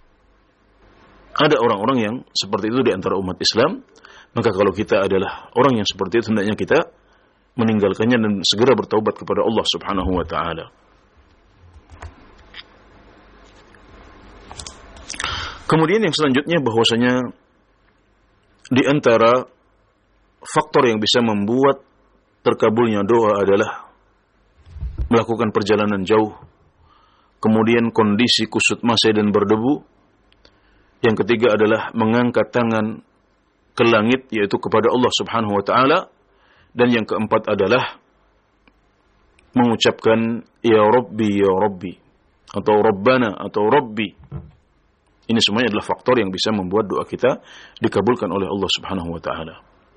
Ada orang-orang yang seperti itu di antara umat Islam, maka kalau kita adalah orang yang seperti itu, hendaknya kita meninggalkannya dan segera bertaubat kepada Allah Subhanahu wa taala. Kemudian yang selanjutnya, bahwasanya di antara faktor yang bisa membuat terkabulnya doa adalah melakukan perjalanan jauh, kemudian kondisi kusut masai dan berdebu. Yang ketiga adalah mengangkat tangan ke langit, yaitu kepada Allah Subhanahu wa taala. Dan yang keempat adalah mengucapkan ya Rabbi ya Rabbi, atau Rabbana atau Rabbi. Ini semuanya adalah faktor yang bisa membuat doa kita dikabulkan oleh Allah Subhanahu wa taala.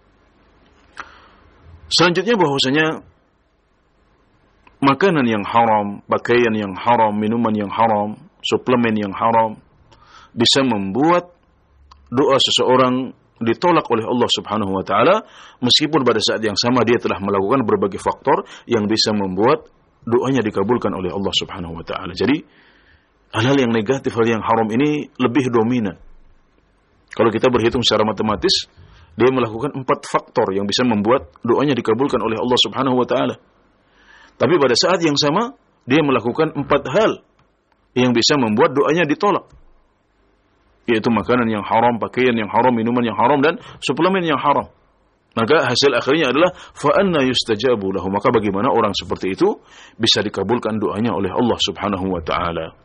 Selanjutnya, bahwasanya makanan yang haram, pakaian yang haram, minuman yang haram, suplemen yang haram bisa membuat doa seseorang ditolak oleh Allah Subhanahu wa taala, meskipun pada saat yang sama dia telah melakukan berbagai faktor yang bisa membuat doanya dikabulkan oleh Allah Subhanahu wa taala. Jadi hal-hal yang negatif, hal yang haram ini lebih dominan. Kalau kita berhitung secara matematis, dia melakukan empat faktor yang bisa membuat doanya dikabulkan oleh Allah Subhanahu wa taala. Tapi pada saat yang sama dia melakukan empat hal yang bisa membuat doanya ditolak, yaitu makanan yang haram, pakaian yang haram, minuman yang haram, dan suplemen yang haram. Maka hasil akhirnya adalah fa anna yustajabu lahu. Maka bagaimana orang seperti itu bisa dikabulkan doanya oleh Allah Subhanahu wa taala?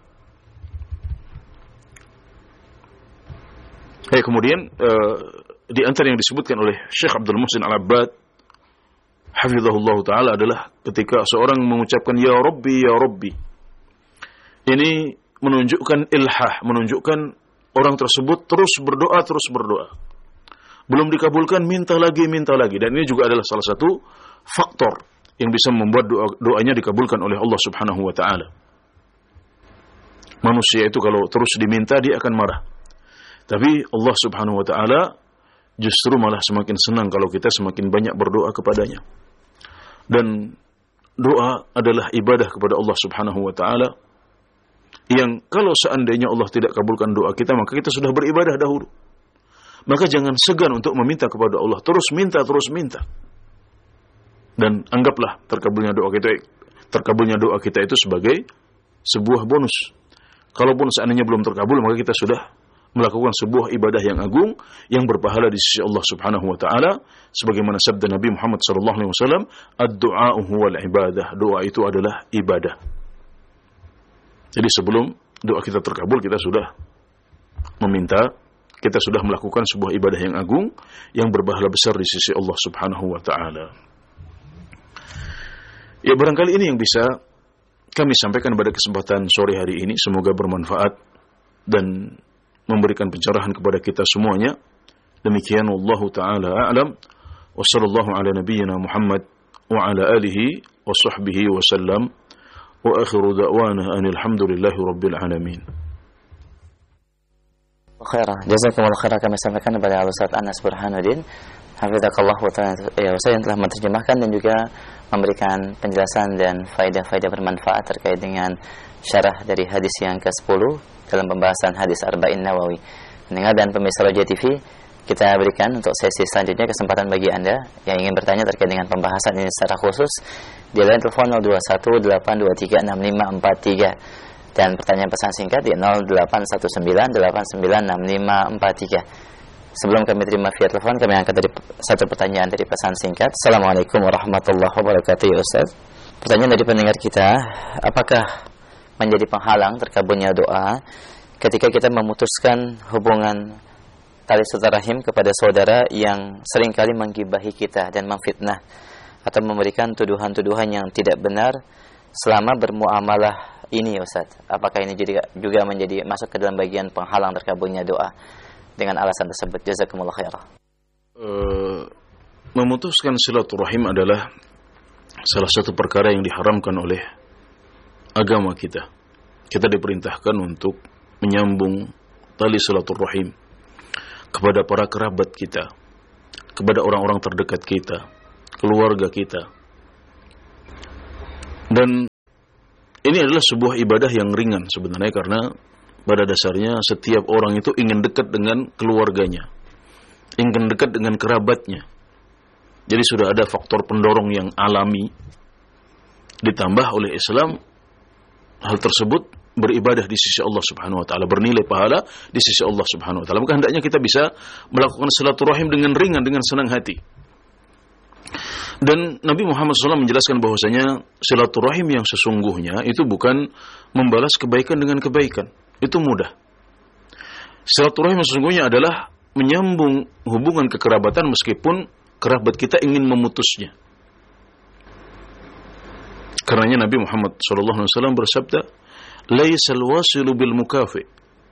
Hey, kemudian uh, di antara yang disebutkan oleh Syekh Abdul Muhsin Al-Abbad hafizahullah taala adalah ketika seorang mengucapkan ya Rabbi ya Rabbi. Ini menunjukkan ilhah, menunjukkan orang tersebut terus berdoa, terus berdoa. Belum dikabulkan, minta lagi, minta lagi. Dan ini juga adalah salah satu faktor yang bisa membuat doa, doanya dikabulkan oleh Allah Subhanahu wa taala. Manusia itu kalau terus diminta, dia akan marah. Tapi Allah Subhanahu wa taala justru malah semakin senang kalau kita semakin banyak berdoa kepadanya. Dan doa adalah ibadah kepada Allah Subhanahu wa taala, yang kalau seandainya Allah tidak kabulkan doa kita, maka kita sudah beribadah dahulu. Maka jangan segan untuk meminta kepada Allah. Terus minta, terus minta. Dan anggaplah terkabulnya doa kita, terkabulnya doa kita itu sebagai sebuah bonus. Kalaupun seandainya belum terkabul, maka kita sudah melakukan sebuah ibadah yang agung, yang berpahala di sisi Allah Subhanahu wa taala, sebagaimana sabda Nabi Muhammad sallallahu alaihi wasallam, ad-du'a huwal ibadah. Doa itu adalah ibadah. Jadi sebelum doa kita terkabul, kita sudah meminta kita sudah melakukan sebuah ibadah yang agung yang berpahala besar di sisi Allah Subhanahu wa taala. Ya, barangkali ini yang bisa kami sampaikan pada kesempatan sore hari ini, semoga bermanfaat dan memberikan pencerahan kepada kita semuanya. Demikian wallahu taala a'lam wa sallallahu ala nabiyyina Muhammad wa ala alihi wa sahbihi wa sallam wa akhiru da'wana anil hamdulillahi rabbil alamin. Khairah, jazakumullah khairah kami sampaikan kepada Al-Ustaz Anas Burhanuddin hafizakallah wa ta'ala ya Ustaz yang telah menerjemahkan dan juga memberikan penjelasan dan faedah-faedah bermanfaat terkait dengan syarah dari hadis yang ke sepuluh dalam pembahasan hadis Arba'in Nawawi. Pendengar dan pemirsa Roja T V, kita berikan untuk sesi selanjutnya kesempatan bagi Anda yang ingin bertanya terkait dengan pembahasan ini secara khusus di line telepon nol dua satu delapan dua tiga enam lima empat tiga dan pertanyaan pesan singkat di nol delapan satu sembilan delapan sembilan enam lima empat tiga. Sebelum kami terima via telepon, kami angkat dari satu pertanyaan dari pesan singkat. Assalamualaikum warahmatullahi wabarakatuh, ya Ustaz. Pertanyaan dari pendengar kita, apakah menjadi penghalang terkabulnya doa ketika kita memutuskan hubungan tali silaturahim kepada saudara yang seringkali menggibahi kita dan memfitnah atau memberikan tuduhan-tuduhan yang tidak benar selama bermuamalah ini, Ustaz? Apakah ini juga, juga menjadi masuk ke dalam bagian penghalang terkabulnya doa dengan alasan tersebut? Jazakumullah khairah. Uh, memutuskan silaturahim adalah salah satu perkara yang diharamkan oleh agama kita. Kita diperintahkan untuk menyambung tali silaturahim kepada para kerabat kita, kepada orang-orang terdekat kita, keluarga kita. Dan ini adalah sebuah ibadah yang ringan sebenarnya, karena pada dasarnya setiap orang itu ingin dekat dengan keluarganya, ingin dekat dengan kerabatnya. Jadi sudah ada faktor pendorong yang alami, ditambah oleh Islam, hal tersebut beribadah di sisi Allah Subhanahu wa taala, bernilai pahala di sisi Allah Subhanahu wa taala. Maka hendaknya kita bisa melakukan silaturahim dengan ringan, dengan senang hati. Dan Nabi Muhammad shallallahu alaihi wasallam menjelaskan bahwasanya silaturahim yang sesungguhnya itu bukan membalas kebaikan dengan kebaikan. Itu mudah. Silaturahim yang sesungguhnya adalah menyambung hubungan kekerabatan meskipun kerabat kita ingin memutusnya. Karenanya Nabi Muhammad shallallahu alaihi wasallam bersabda, "Laisal wasilu bil mukafi."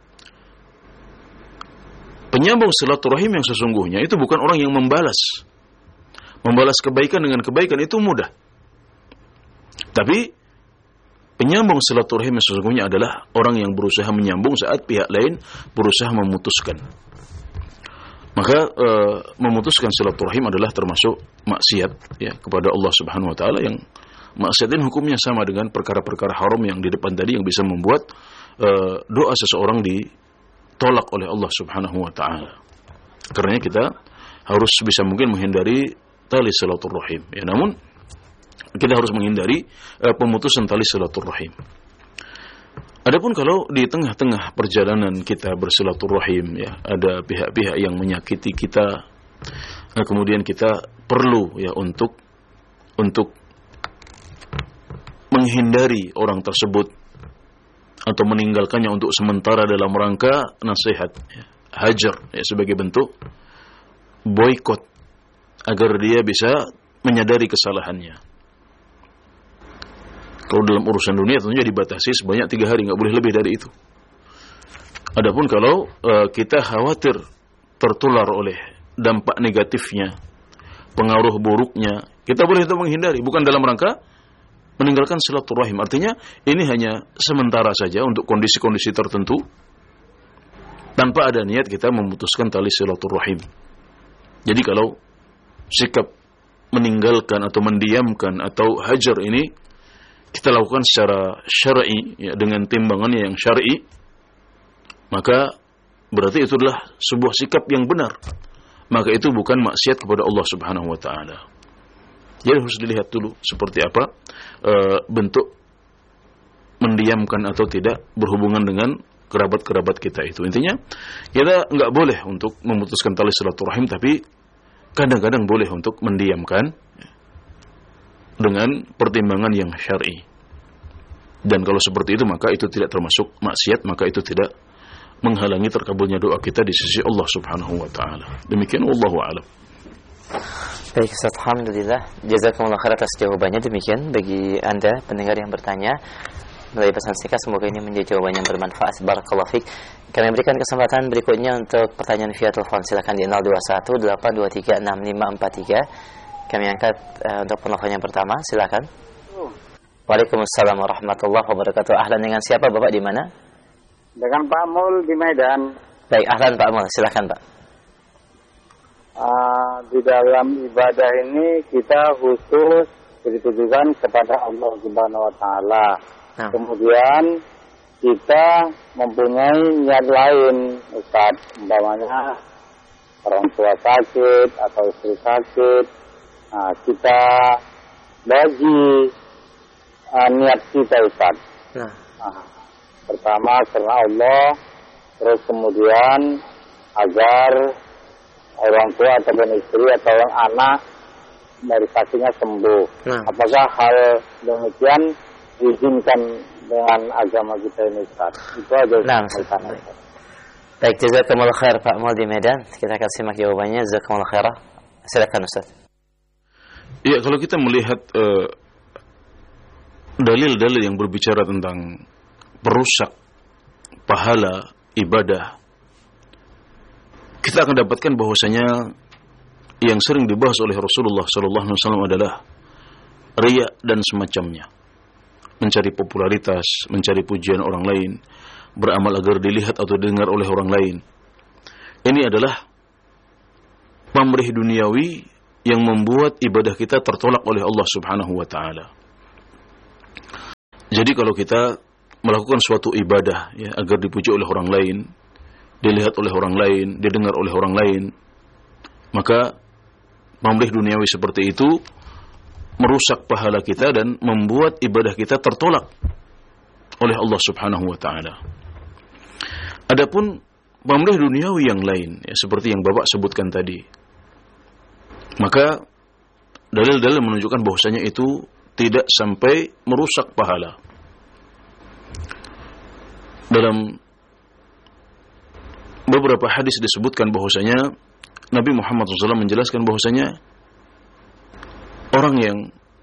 Penyambung silaturahim yang sesungguhnya itu bukan orang yang membalas. Membalas kebaikan dengan kebaikan itu mudah. Tapi penyambung silaturahim yang sesungguhnya adalah orang yang berusaha menyambung saat pihak lain berusaha memutuskan. Maka e, memutuskan silaturahim adalah termasuk maksiat ya kepada Allah Subhanahu wa taala, yang maksiat ini hukumnya sama dengan perkara-perkara haram yang di depan tadi, yang bisa membuat e, doa seseorang ditolak oleh Allah Subhanahu wa taala. Karena kita harus bisa mungkin menghindari tali silaturahim. Ya, namun kita harus menghindari uh, pemutusan tali silaturahim. Adapun kalau di tengah-tengah perjalanan kita bersilaturahim, ya, ada pihak-pihak yang menyakiti kita, nah, kemudian kita perlu ya untuk untuk menghindari orang tersebut atau meninggalkannya untuk sementara dalam rangka nasihat, ya, hajar, ya, sebagai bentuk boikot agar dia bisa menyadari kesalahannya. Kalau dalam urusan dunia tentunya dibatasi sebanyak tiga hari, nggak boleh lebih dari itu. Adapun kalau uh, kita khawatir tertular oleh dampak negatifnya, pengaruh buruknya, kita boleh itu menghindari, bukan dalam rangka meninggalkan silaturahim. Artinya ini hanya sementara saja untuk kondisi-kondisi tertentu, tanpa ada niat kita memutuskan tali silaturahim. Jadi kalau sikap meninggalkan atau mendiamkan atau hajar ini kita lakukan secara syar'i, ya, dengan timbangannya yang syar'i, maka berarti itu adalah sebuah sikap yang benar. Maka itu bukan maksiat kepada Allah Subhanahu wa taala. Jadi harus dilihat dulu seperti apa e, bentuk mendiamkan atau tidak berhubungan dengan kerabat-kerabat kita itu. Intinya kita nggak boleh untuk memutuskan tali silaturahim, tapi kadang-kadang boleh untuk mendiamkan dengan pertimbangan yang syar'i. Dan kalau seperti itu maka itu tidak termasuk maksiat, maka itu tidak menghalangi terkabulnya doa kita di sisi Allah Subhanahu wa taala. Demikian wallahu a'lam. Baik Ustaz, alhamdulillah. Jazakumullah khair atas jawabannya. Demikian bagi Anda pendengar yang bertanya melalui pesan singkat, semoga ini menjadi jawaban yang bermanfaat. Barakallahu fiik. Kami berikan kesempatan berikutnya untuk pertanyaan via telepon. Silakan di nol dua satu delapan dua tiga enam lima empat tiga. Kami angkat uh, untuk penelpon yang pertama. Silakan. Oh. Waalaikumsalam warahmatullahi wabarakatuh. Ahlan, dengan siapa Bapak, di mana? Dengan Pak Mul di Medan. Baik, ahlan Pak Mul. Silakan Pak. Uh, di dalam ibadah ini kita khusus ditujukan kepada Allah Subhanahu wa taala. Nah. Kemudian kita mempunyai niat lain, Ustaz, umpamanya orang tua sakit atau istri sakit. Nah, kita bagi uh, niat kita, Ustaz. Nah. Nah, pertama karena Allah, terus kemudian agar orang tua ataupun istri atau anak dari sakitnya sembuh. Nah. Apakah hal demikian diizinkan dengan agama kita ini, Ustaz? Itu aja. Nah, baik, jazakumullah khair Pak Mul di Medan. Kita akan simak jawabannya. Jazakumullah khair. Silakan Ustaz. Iya, kalau kita melihat uh, dalil-dalil yang berbicara tentang perusak pahala ibadah, kita akan dapatkan bahwasanya yang sering dibahas oleh Rasulullah sallallahu alaihi wasallam adalah riya dan semacamnya. Mencari popularitas, mencari pujian orang lain, beramal agar dilihat atau didengar oleh orang lain. Ini adalah pamrih duniawi yang membuat ibadah kita tertolak oleh Allah Subhanahu wa taala. Jadi kalau kita melakukan suatu ibadah ya agar dipuji oleh orang lain, dilihat oleh orang lain, didengar oleh orang lain, maka pamrih duniawi seperti itu merusak pahala kita dan membuat ibadah kita tertolak oleh Allah Subhanahu wa taala. Adapun pamrih duniawi yang lain ya, seperti yang Bapak sebutkan tadi, maka dalil-dalil menunjukkan bahwasanya itu tidak sampai merusak pahala. Dalam beberapa hadis disebutkan bahwasanya Nabi Muhammad shallallahu alaihi wasallam menjelaskan bahwasanya orang yang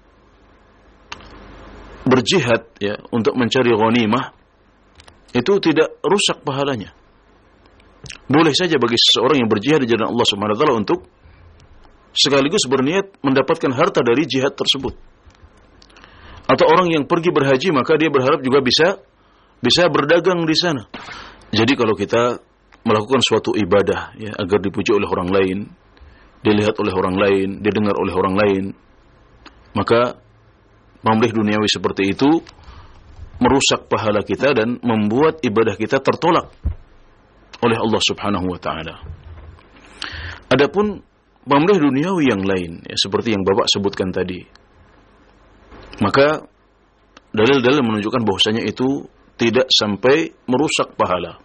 berjihad ya untuk mencari ghanimah itu tidak rusak pahalanya. Boleh saja bagi seseorang yang berjihad di jalan Allah Subhanahu wa taala untuk sekaligus berniat mendapatkan harta dari jihad tersebut. Atau orang yang pergi berhaji maka dia berharap juga bisa bisa berdagang di sana. Jadi kalau kita melakukan suatu ibadah ya agar dipuji oleh orang lain, dilihat oleh orang lain, didengar oleh orang lain, maka pamrih duniawi seperti itu merusak pahala kita dan membuat ibadah kita tertolak oleh Allah Subhanahu wa taala. Adapun pamrih duniawi yang lain ya seperti yang Bapak sebutkan tadi, maka dalil-dalil menunjukkan bahwasanya itu tidak sampai merusak pahala.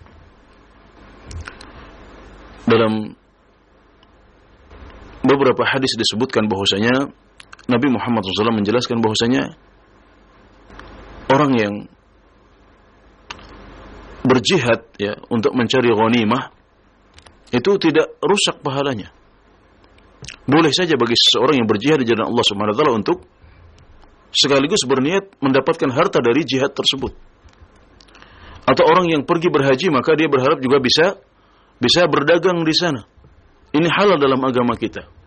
Dalam beberapa hadis disebutkan bahwasanya Nabi Muhammad shallallahu alaihi wasallam menjelaskan bahwasanya orang yang berjihad ya untuk mencari ghanimah itu tidak rusak pahalanya. Boleh saja bagi seseorang yang berjihad di jalan Allah Subhanahu wa taala untuk sekaligus berniat mendapatkan harta dari jihad tersebut. Atau orang yang pergi berhaji maka dia berharap juga bisa bisa berdagang di sana. Ini halal dalam agama kita.